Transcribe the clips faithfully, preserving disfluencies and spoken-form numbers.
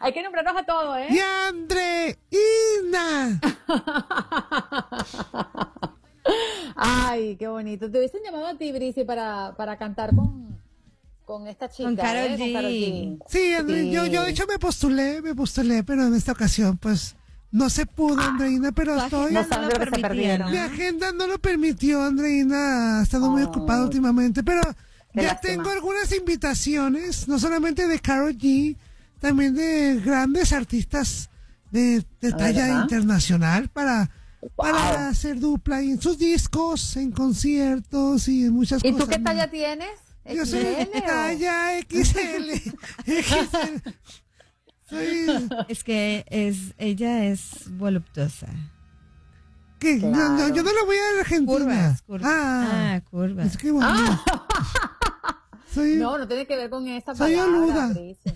Hay que nombrarnos a todos, ¿eh? Y Andreina. Ay, qué bonito. Te hubiesen llamado a ti, Brice, para, para cantar con, con esta chica. Con Karol ¿eh? G. Con Karol G. Sí, Andre, Sí. Yo, yo de hecho me postulé, me postulé, pero en esta ocasión, pues, no se pudo, Andreina, pero Tu estoy... agenda No saben lo lo que se permitía, perdieron. Mi agenda no lo permitió, Andreina, ha estado muy Oh. ocupada últimamente, pero Qué ya lástima. tengo algunas invitaciones, no solamente de Karol G, también de grandes artistas de, de talla ¿verdad? internacional para, Wow. para hacer dupla y en sus discos, en conciertos y en muchas ¿Y cosas. tú qué talla más. tienes? Yo soy ¿X L o? talla X L. X L. Soy... Es que es, ella es voluptuosa. ¿Qué? Claro. No, no, yo no lo voy a Argentina. Curvas, curvas. Ah, Ah, curvas. es que bueno. Soy... No, no tiene que ver con esa Soy palabra, oluda. Brice.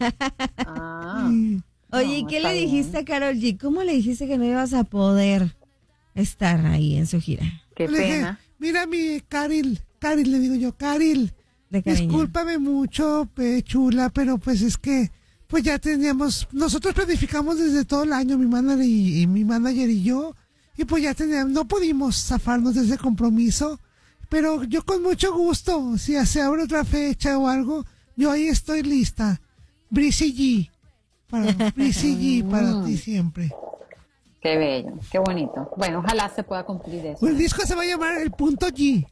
Ah. Sí. Oye, ¿y No, qué está le bien. dijiste a Karol G? ¿Cómo le dijiste que no ibas a poder estar ahí en su gira? Qué Le dije, pena. mira mi Karil, Karil le digo yo, Karil, De cariño. discúlpame mucho, pe, chula, pero pues es que, pues ya teníamos, nosotros planificamos desde todo el año, mi manager y, y mi manager y yo, y pues ya teníamos, no pudimos zafarnos de ese compromiso, pero yo con mucho gusto, si se abre otra fecha o algo, yo ahí estoy lista. Brice G, para, Brice G para ti siempre. Qué bello, qué bonito. Bueno, ojalá se pueda cumplir eso. El disco se va a llamar El Punto G.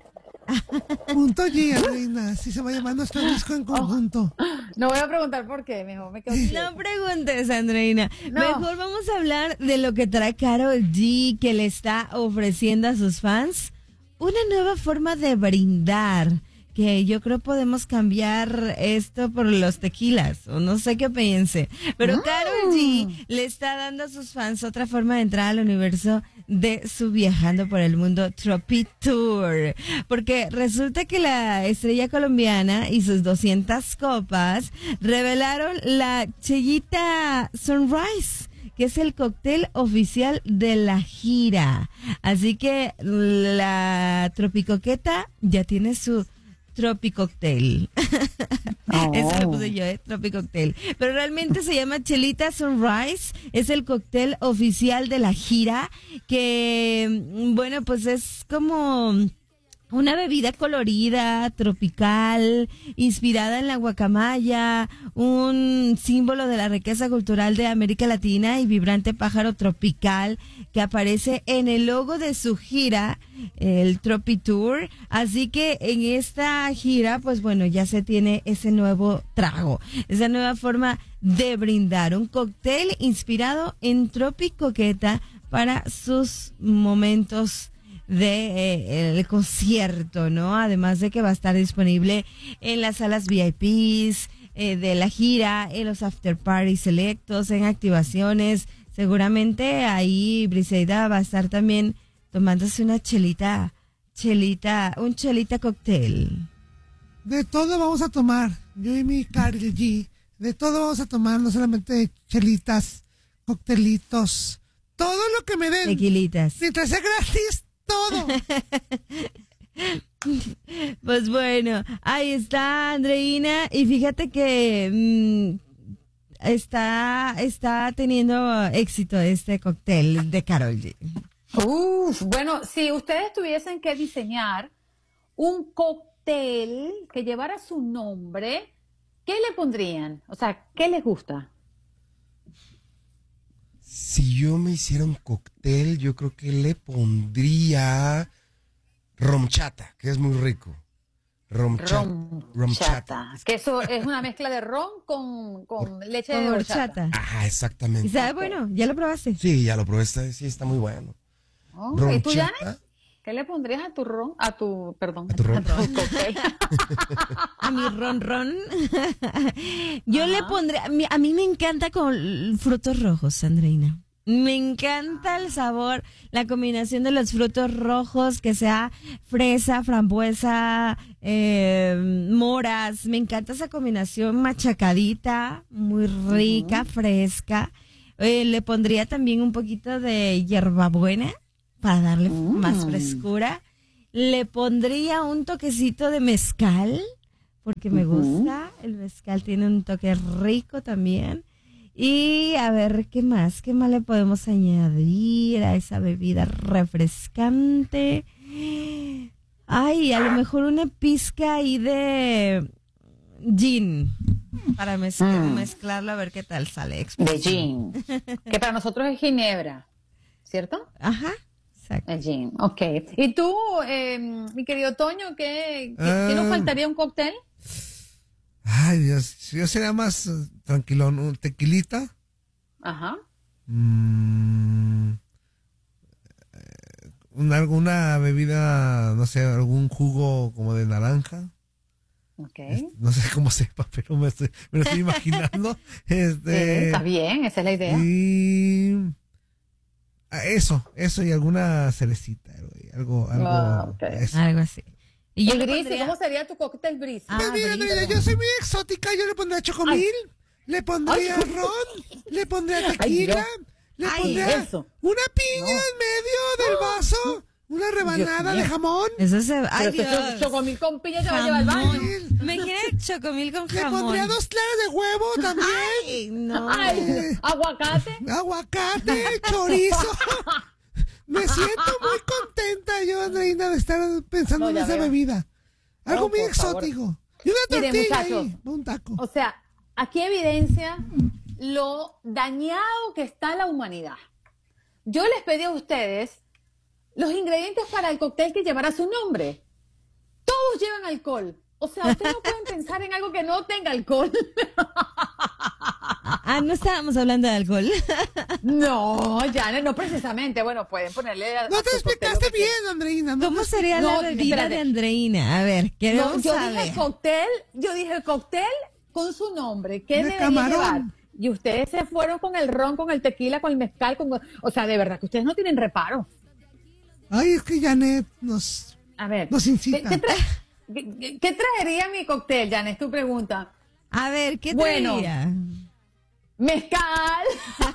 Punto G, Andreina. Así se va a llamar nuestro disco en conjunto. No voy a preguntar por qué, mejor me quedo quieta. No preguntes, Andreina. No. Mejor vamos a hablar de lo que trae Karol G, que le está ofreciendo a sus fans una nueva forma de brindar, que yo creo podemos cambiar esto por los tequilas, o no sé qué piense. Pero Mm. Karol G le está dando a sus fans otra forma de entrar al universo de su Viajando por el Mundo Tropi Tour. Porque resulta que la estrella colombiana y sus doscientas copas revelaron la Chelita Sunrise, que es el cóctel oficial de la gira. Así que la Tropicoqueta ya tiene su Tropicoctel. Oh. Eso lo puse yo, ¿eh? Tropicoctel. Pero realmente se llama Chelita Sunrise. Es el cóctel oficial de la gira. Que, bueno, pues es como una bebida colorida, tropical, inspirada en la guacamaya, un símbolo de la riqueza cultural de América Latina y vibrante pájaro tropical que aparece en el logo de su gira, el Tropi Tour. Así que en esta gira, pues bueno, ya se tiene ese nuevo trago, esa nueva forma de brindar, un cóctel inspirado en Tropicoqueta para sus momentos de eh, el concierto, ¿no? Además de que va a estar disponible en las salas V I Ps eh, de la gira, en los after parties selectos, en activaciones. Seguramente ahí Briseida va a estar también tomándose una chelita, chelita, un chelita cóctel. De todo vamos a tomar. Yo y mi Karol G. De todo vamos a tomar, no solamente chelitas, coctelitos. Todo lo que me den. Tequilitas. Mientras sea gratis, todo. Pues bueno, ahí está Andreina, y fíjate que mm, está, está teniendo éxito este cóctel de Karol G. Uf, bueno, si ustedes tuviesen que diseñar un cóctel que llevara su nombre, ¿qué le pondrían? O sea, ¿qué les gusta? Si yo me hiciera un cóctel, yo creo que le pondría romchata, que es muy rico. Romchata. Romchata. Que eso es una mezcla de ron con, con leche Con de horchata. horchata. Ajá, ¿Y exactamente. sabe bueno? ¿Ya lo probaste? Sí, ya lo probé, está, sí, está muy bueno. Oh, ¿y tú, Romchata. Janet? ¿Qué le pondrías a tu ron? A tu, perdón. A tu ron. cóctel. A mi ron ron. Yo le pondré, a mí, a mí me encanta con frutos rojos, Andreina. Me encanta el sabor, la combinación de los frutos rojos, que sea fresa, frambuesa, eh, moras. Me encanta esa combinación machacadita, muy rica, fresca. Eh, le pondría también un poquito de hierbabuena para darle Mm. más frescura. Le pondría un toquecito de mezcal, porque me Ujú. gusta. El mezcal tiene un toque rico también. Y a ver, ¿qué más? ¿Qué más le podemos añadir a esa bebida refrescante? Ay, a lo mejor una pizca ahí de gin para mez- Mm. mezclarlo a ver qué tal sale. De gin. Que para nosotros es ginebra, ¿cierto? Ajá, exacto. El gin, ok. ¿Y tú, eh, mi querido Toño, qué, qué, qué nos Ah. faltaría un cóctel? Ay, Dios, yo sería más eh, tranquilón, un tequilita. Ajá. Mm, eh, una, alguna bebida, no sé, algún jugo como de naranja. Ok. No sé cómo sepa, pero me, estoy, me lo estoy imaginando. Sí, Este, está bien, esa es la idea. y ah, eso, eso y alguna cerecita, güey, algo, algo. Ah, ok. eso. Algo así. Y yo ¿Y le Brisi? pondría- ¿Cómo sería tu cóctel Brisi? Ah, Pues mira, brisa. Andrea, yo soy muy exótica, yo le pondría chocomil, le pondría Ay. ron, le pondría Ay, tequila, Dios. le Ay, pondría eso. una piña No. en medio del vaso, una rebanada mío. de jamón, Eso se va. Ay, Pero este cho- Dios. chocomil con piña te va a llevar al baño. Jamón. Imagina chocomil con le jamón. pondría dos claras de huevo también, Ay, no. Ay, aguacate. aguacate, chorizo. Me siento muy contenta yo, Andreina, de estar pensando No, en ya esa veo. bebida. Algo No, muy por favor. exótico. Y una Miren, tortilla muchachos. ahí, un taco. O sea, aquí evidencia lo dañado que está la humanidad. Yo les pedí a ustedes los ingredientes para el cóctel que llevará su nombre. Todos llevan alcohol. O sea, ustedes no pueden pensar en algo que no tenga alcohol. Ah, no estábamos hablando de alcohol. No, ya no precisamente. Bueno, pueden ponerle a, No a te su cóctel explicaste lo que bien, Andreina. No ¿Cómo te- sería No, la bebida espérate. de Andreina? A ver, No, queremos yo saber. dije cóctel, yo dije cóctel con su nombre. ¿Qué De debería camarón. llevar? Y ustedes se fueron con el ron, con el tequila, con el mezcal, con... O sea, de verdad que ustedes no tienen reparo. Ay, es que Janet nos... A ver, Nos incita. ¿qué, qué trae- qué- qué traería mi cóctel, Janes? Tu pregunta. A ver, ¿qué Bueno. traería? Mezcal.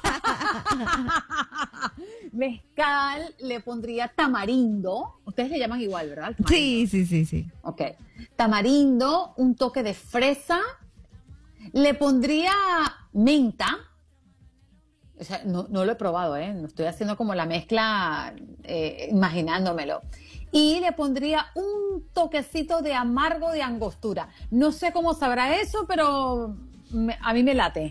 Mezcal, le pondría tamarindo. Ustedes le llaman igual, ¿verdad? Tamarindo. Sí, sí, sí, sí. Ok. Tamarindo, un toque de fresa. Le pondría menta. O sea, no, no lo he probado, ¿eh? No estoy haciendo como la mezcla, eh, imaginándomelo. Y le pondría un toquecito de amargo de angostura. No sé cómo sabrá eso, pero me- a mí me late.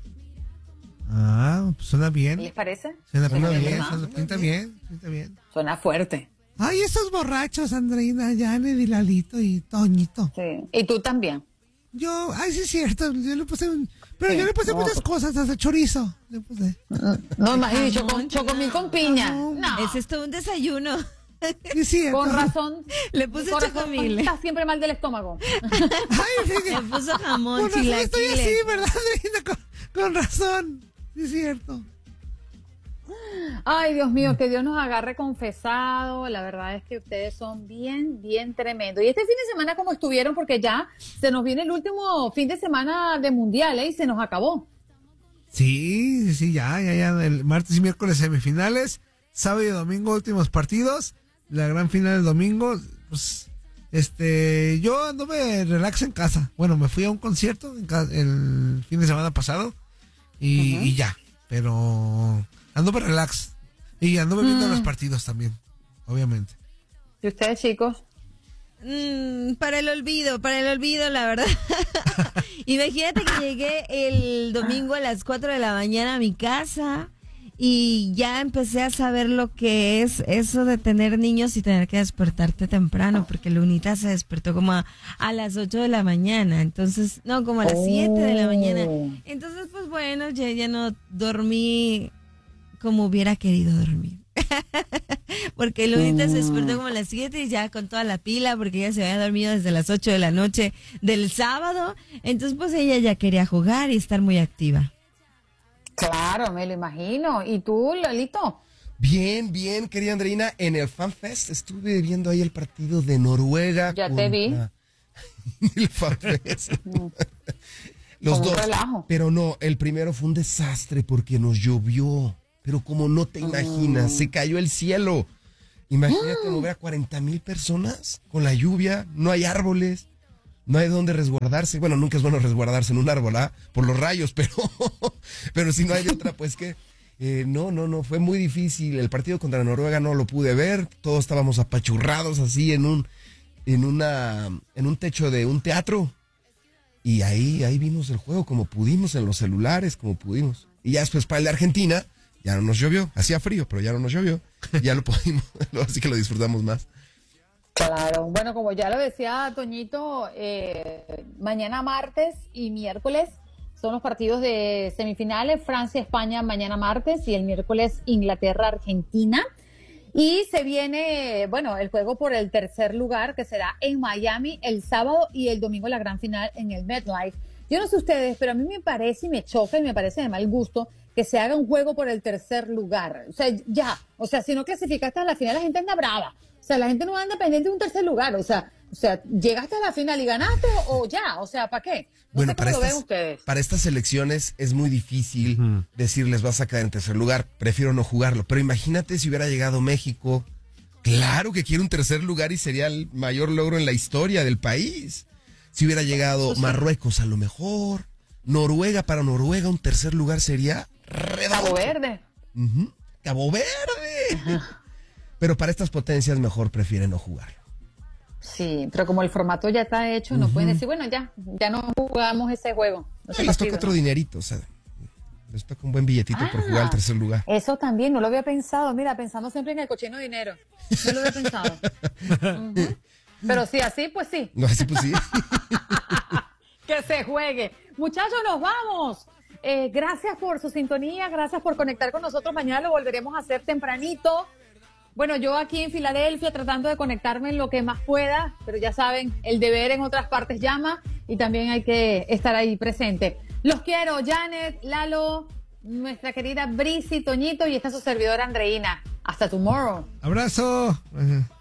Ah, pues suena bien. ¿Les parece? Suena, Suena bien, bien, ¿no? suena- pinta bien, pinta bien. Suena fuerte. Ay, esos borrachos, Andreina, Janet y Lalito y Toñito. Sí. Y tú también. Yo, ay, sí es cierto, yo le puse un... Pero Sí, yo le puse no, muchas pues- cosas, hasta chorizo. Le puse. No, imagínate, choco, Jamón, chocomil con piña. jamón. No, Ese es todo un desayuno. Sí es cierto. con razón. Le puse con razón chocomil. Estás siempre mal del estómago. Ay, fíjate, Le puso jamón, con razón estoy así, chilaquiles. ¿verdad, Andreina? Con, con razón. Sí es cierto. Ay, Dios mío, que Dios nos agarre confesado. La verdad es que ustedes son bien, bien tremendos. Y este fin de semana, ¿cómo estuvieron? Porque ya se nos viene el último fin de semana de Mundial, ¿eh? Y se nos acabó. Sí, sí, sí, ya, ya, ya. El martes y miércoles semifinales, sábado y domingo últimos partidos, la gran final el domingo. Pues, este, yo anduve relax en casa. Bueno, me fui a un concierto en ca- el fin de semana pasado y, y ya. Pero anduve relax y anduve viendo los partidos también, obviamente. ¿Y ustedes, chicos? Mm, para el olvido, para el olvido, la verdad. Imagínate que llegué el domingo a las cuatro de la mañana a mi casa y ya empecé a saber lo que es eso de tener niños y tener que despertarte temprano, porque Lunita se despertó como a, a las ocho de la mañana, entonces, no, como a las siete de la mañana. Entonces, pues bueno, ya, ya no dormí como hubiera querido dormir. Porque Lunita se despertó como a las siete y ya con toda la pila, porque ella se había dormido desde las ocho de la noche del sábado. Entonces, pues ella ya quería jugar y estar muy activa. Claro, me lo imagino. ¿Y tú, Lolito? Bien, bien, querida Andreina. En el FanFest estuve viendo ahí el partido de Noruega. Ya te vi. El FanFest. Los Como un dos. relajo. Pero no, el primero fue un desastre porque nos llovió. Pero como no te imaginas, se cayó el cielo. Imagínate mover a cuarenta mil personas con la lluvia, no hay árboles, no hay dónde resguardarse. Bueno, nunca es bueno resguardarse en un árbol, ¿ah? Por los rayos, pero, pero si no hay de otra, pues que... Eh, no, no, no, fue muy difícil. El partido contra Noruega no lo pude ver. Todos estábamos apachurrados así en un, en una, en un techo de un teatro. Y ahí, ahí vimos el juego como pudimos, en los celulares, como pudimos. Y ya después para el de Argentina, ya no nos llovió. Hacía frío, pero ya no nos llovió. Ya lo pudimos, así que lo disfrutamos más. Claro, bueno, como ya lo decía Toñito, eh, mañana martes y miércoles son los partidos de semifinales, Francia-España mañana martes y el miércoles Inglaterra-Argentina. Y se viene, bueno, el juego por el tercer lugar que será en Miami el sábado y el domingo la gran final en el MetLife. Yo no sé ustedes, pero a mí me parece y me choca y me parece de mal gusto que se haga un juego por el tercer lugar. O sea, ya, o sea, si no clasificaste a la final la gente anda brava. O sea, la gente no anda pendiente de un tercer lugar. O sea, o sea, llegaste a la final y ganaste o, o ya, o sea, ¿para qué? No bueno, sé para cómo lo estas, ven ustedes. para estas elecciones es muy difícil uh-huh. decirles vas a quedar en tercer lugar, prefiero no jugarlo. Pero imagínate si hubiera llegado México, claro que quiere un tercer lugar y sería el mayor logro en la historia del país. Si hubiera llegado Marruecos a lo mejor, Noruega, para Noruega un tercer lugar sería redondo. Cabo Verde. Uh-huh. Cabo Verde. Uh-huh. Pero para estas potencias mejor prefieren no jugarlo. Sí, pero como el formato ya está hecho, uh-huh. no pueden decir, bueno, ya, ya no jugamos ese juego. No les toca otro dinerito, o sea, les toca un buen billetito ah, por jugar al tercer lugar. Eso también, no lo había pensado, mira, pensando siempre en el cochino dinero, no lo había pensado. Uh-huh. Pero sí, así, pues sí. No, así pues sí. Que se juegue. Muchachos, nos vamos. Eh, gracias por su sintonía, gracias por conectar con nosotros. Mañana lo volveremos a hacer tempranito. Bueno, yo aquí en Filadelfia tratando de conectarme en lo que más pueda, pero ya saben, el deber en otras partes llama y también hay que estar ahí presente. Los quiero, Janet, Lalo, nuestra querida Brisi, Toñito y esta su servidora Andreina. Hasta tomorrow. Abrazo.